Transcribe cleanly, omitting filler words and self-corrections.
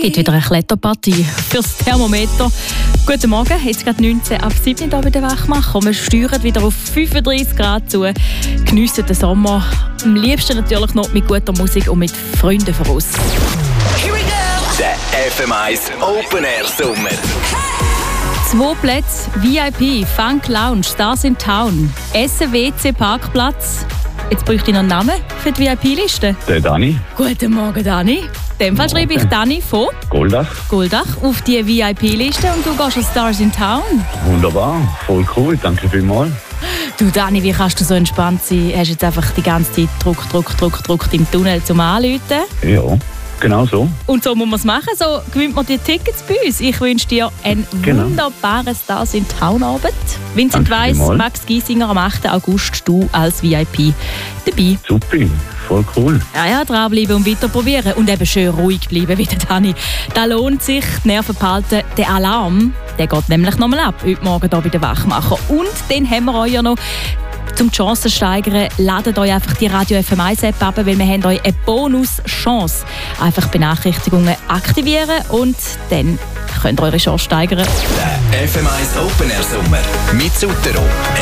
Gibt wieder eine Kletterpartie fürs Thermometer. Guten Morgen, jetzt gerade 19 ab 7 hier bei der Wachmacher. Wir steuern wieder auf 35 Grad zu. Geniessen den Sommer. Am liebsten natürlich noch mit guter Musik und mit Freunden voraus. Here we go! Der FM1 Open Air Sommer. 2 Plätze, VIP, Funk Lounge, Stars in Town, Essen WC Parkplatz. Jetzt bräuchte ich noch einen Namen für die VIP-Liste. Der Dani. Guten Morgen, Dani. In dem Fall schreibe ich Dani von Goldach. auf die VIP-Liste und du gehst an Stars in Town. Wunderbar, voll cool, danke vielmals. Du Dani, wie kannst du so entspannt sein? Hast du jetzt einfach die ganze Zeit Druck im Tunnel zum Anrufen? Ja, genau so. Und so muss man es machen, so gewinnt man die Tickets bei uns. Ich wünsche dir einen wunderbaren Stars in Town Abend. Vincent Weiss, Max Giesinger am 8. August, du als VIP dabei. Super, voll cool. Ja, dranbleiben und weiter probieren. Und eben schön ruhig bleiben, wie der Dani. Da lohnt sich, die Nerven behalten. Der Alarm, der geht nämlich nochmal ab, heute Morgen hier bei der Wachmacher. Und den haben wir euch ja noch. Zum die Chancen steigern, ladet euch einfach die Radio FM1 App ab, weil wir haben euch eine Bonus-Chance. Einfach Benachrichtigungen aktivieren und dann könnt ihr eure Chance steigern. Der FM1 Open Air Sommer mit Sutero.